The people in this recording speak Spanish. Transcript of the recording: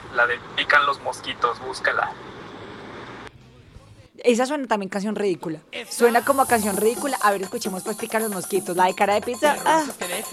La de pican los mosquitos, búscala. Esa suena también canción ridícula. Suena como a canción ridícula. A ver, escuchemos pues picar los mosquitos. La de cara de pizza. Ah.